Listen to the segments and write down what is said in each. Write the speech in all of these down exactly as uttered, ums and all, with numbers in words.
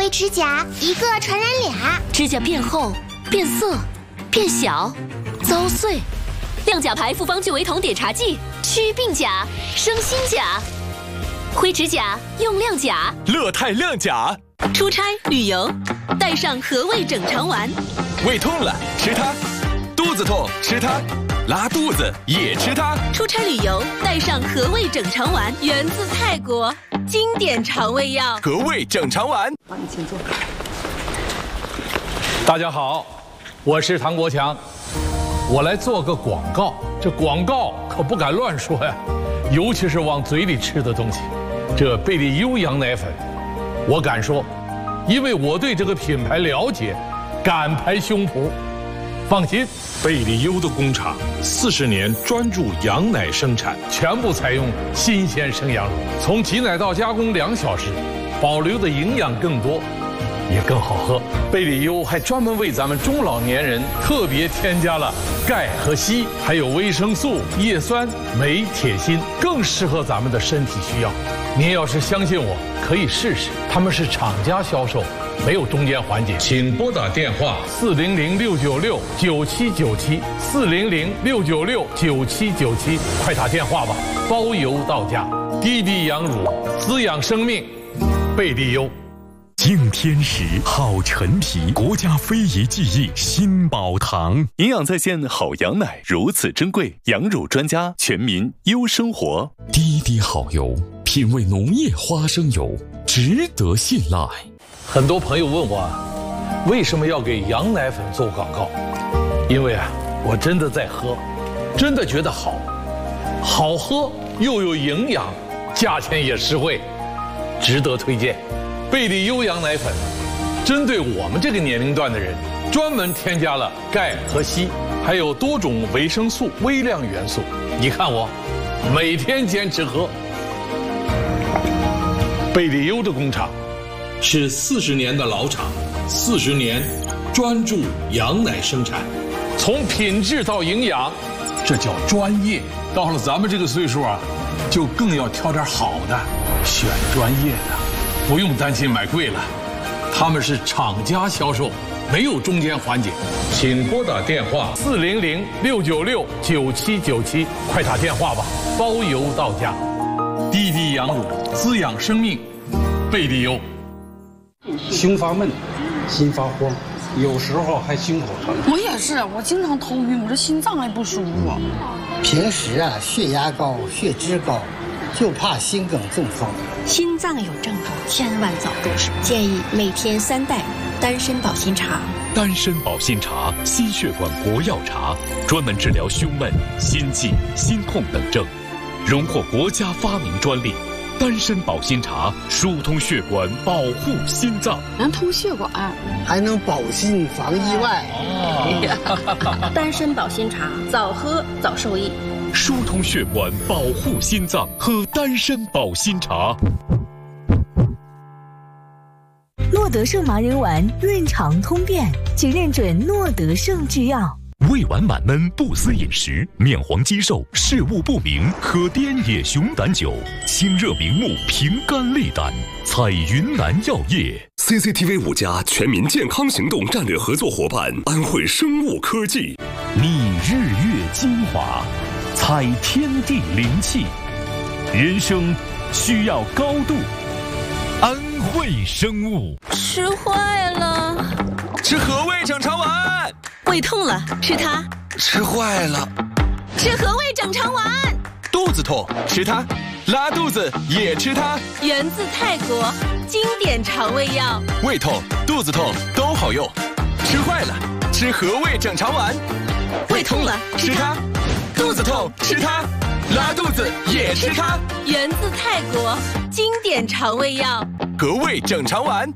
灰指甲一个传染俩， 指甲变厚、变色、变小、遭碎。亮甲牌复方聚维酮碘茶剂，祛病甲、生新甲。灰指甲用亮甲， 乐泰亮甲。 出差旅游，带上和味整肠丸。 胃痛了吃它，肚子痛吃它，拉肚子也吃它。 出差旅游带上和味整肠丸，源自泰国，经典肠胃药。 和味整肠丸。 好，你请坐。 大家好，我是唐国强，我来做个广告。这广告可不敢乱说呀，尤其是往嘴里吃的东西。这贝利优羊奶粉，我敢说，因为我对这个品牌了解，敢拍胸脯。放心，贝利优的工厂四十年专注羊奶生产，全部采用新鲜生羊乳，从挤奶到加工两小时，保留的营养更多，也更好喝。贝利优还专门为咱们中老年人特别添加了钙和硒，还有维生素、叶酸、镁、铁、锌，更适合咱们的身体需要。您要是相信我，可以试试。他们是厂家销售，没有中间环节。请拨打电话四零零六九六九七九七四零零六九六九七九七，快打电话吧，包邮到家。滴滴羊乳，滋养生命，贝利优。 敬天时，好陈皮，国家非遗技艺新宝堂， 营养在线，好羊奶如此珍贵，羊乳专家，全民优生活。 滴滴好油，品味农业花生油，值得信赖。 很多朋友问我，为什么要给羊奶粉做广告？因为啊，我真的在喝，真的觉得好，好喝又有营养，价钱也实惠，值得推荐。贝利优羊奶粉，针对我们这个年龄段的人，专门添加了钙和硒，还有多种维生素、微量元素。你看我，每天坚持喝。贝利优的工厂是四十年的老厂，四十年专注羊奶生产，从品质到营养，这叫专业。到了咱们这个岁数啊，就更要挑点好的，选专业的。不用担心买贵了，他们是厂家销售，没有中间环节。请拨打电话四零零六九六九七九七，快打电话吧，包邮到家。滴滴羊乳，滋养生命，贝利优。 胸发闷，心发慌，有时候还心口疼。 我也是，我经常头晕，我这心脏还不舒服。 平时啊，血压高，血脂高，就怕心梗中风。 心脏有症状，千万早重视。建议每天三袋丹参保心茶。 丹参保心茶，心血管国药茶，专门治疗胸闷、心悸、心痛等症，荣获国家发明专利。丹参保心茶疏通血管，保护心脏， 能通血管， 还能保心防意外。 哦、丹参保心茶，早喝早受益。 疏通血管，保护心脏，喝丹参保心茶。 诺德胜麻仁丸润肠通便，请认准诺德胜制药。 胃脘满闷不思饮食，面黄肌瘦视物不明，喝滇野熊胆酒，清热明目，平肝利胆。彩云南药业 C C T V 五家全民健康行动战略合作伙伴安徽生物科技， 你日月精华，采天地灵气，人生需要高度。安徽生物吃坏了， 吃和味整肠丸。 胃痛了吃它， 吃坏了吃和味整肠丸。 肚子痛吃它，拉肚子也吃它。 源自泰国，经典肠胃药。 胃痛、肚子痛都好用，吃坏了吃和味整肠丸。 胃痛了吃它， 肚子痛吃它，拉肚子也吃它。 源自泰国，经典肠胃药。 和味整肠丸。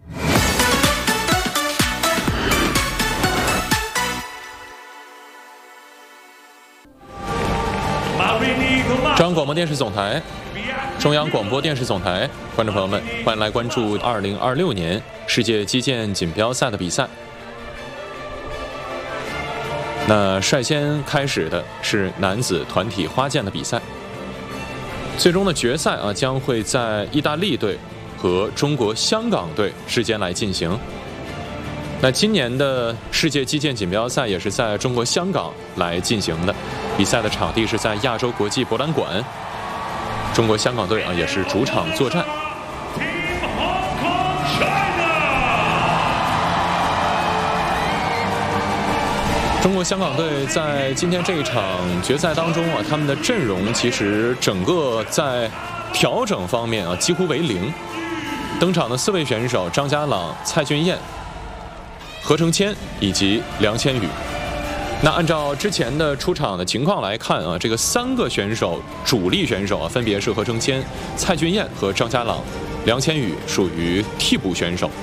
中央广播电视总台，中央广播电视总台，观众朋友们，欢迎来关注二零二六年世界击剑锦标赛的比赛。那率先开始的是男子团体花剑的比赛，最终的决赛啊将会在意大利队和和中国香港队之间来进行。那今年的世界击剑锦标赛也是在中国香港来进行的，比赛的场地是在亚洲国际博览馆。中国香港队啊也是主场作战。中国香港队在今天这一场决赛当中啊，他们的阵容其实整个在调整方面啊几乎为零。登场的四位选手张家朗、蔡俊彦、何承谦以及梁千羽。那按照之前的出场的情况来看啊，这个三个选手主力选手啊，分别是何承谦、蔡俊彦和张家朗，梁千羽属于替补选手。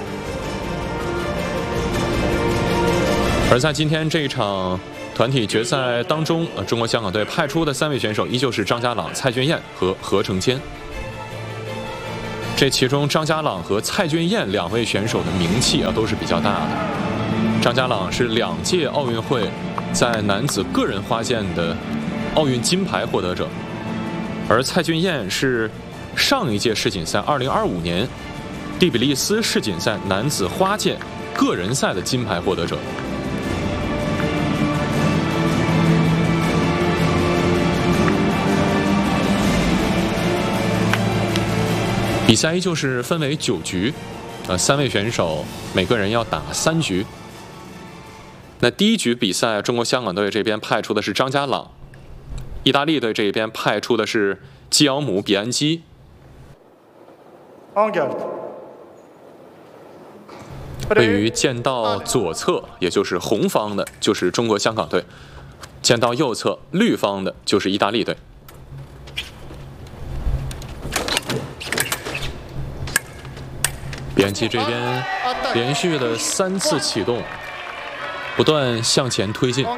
而在今天这一场团体决赛当中，呃，中国香港队派出的三位选手依旧是张家朗、蔡俊彦和何承谦。这其中张家朗和蔡俊彦两位选手的名气啊都是比较大的。张家朗是两届奥运会在男子个人花剑的奥运金牌获得者，而蔡俊彦是上一届世锦赛二零二五年第比利斯世锦赛男子花剑个人赛的金牌获得者。比赛依旧是分为九局，呃，三位选手每个人要打三局。那第一局比赛，中国香港队这边派出的是张家朗，意大利队这边派出的是基奥姆·比安基。位于剑道左侧，也就是红方的，就是中国香港队；剑道右侧，绿方的，就是意大利队。比安基这边连续的三次启动，不断向前推进。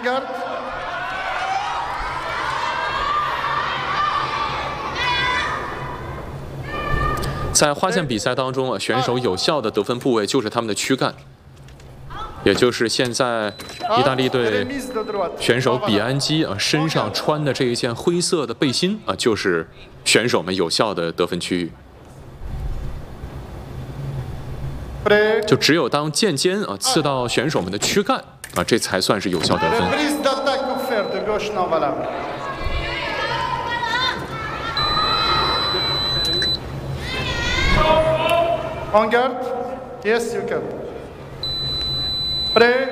在花剑比赛当中啊，选手有效的得分部位就是他们的躯干，也就是现在意大利队选手比安基啊身上穿的这一件灰色的背心啊，就是选手们有效的得分区域。就只有当剑尖啊刺到选手们的躯干啊，这才算是有效得分。 On guard, yes you can. Play.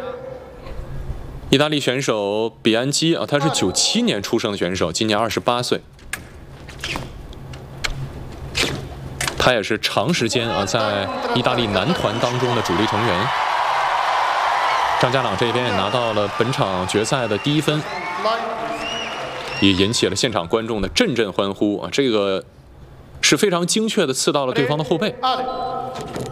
意大利选手比安基啊，他是九七年出生的选手，今年二十八岁。他也是长时间啊在意大利男团当中的主力成员。张家朗这边也拿到了本场决赛的第一分，也引起了现场观众的阵阵欢呼啊！这个是非常精确的刺到了对方的后背。